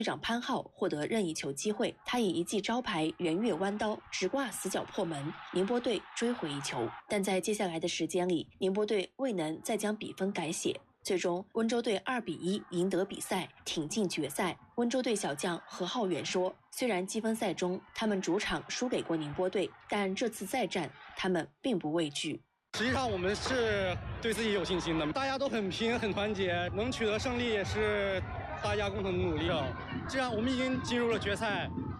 队长潘浩获得任意球机会，他以一记招牌圆月弯刀直挂死角破门，宁波队追回一球。但在接下来的时间里，宁波队未能再将比分改写。最终，温州队2-1赢得比赛，挺进决赛。温州队小将何浩远说：“虽然积分赛中他们主场输给过宁波队，但这次再战，他们并不畏惧。 实际上，我们是对自己有信心的，大家都很拼、很团结，能取得胜利也是大家共同努力了。既然我们已经进入了决赛，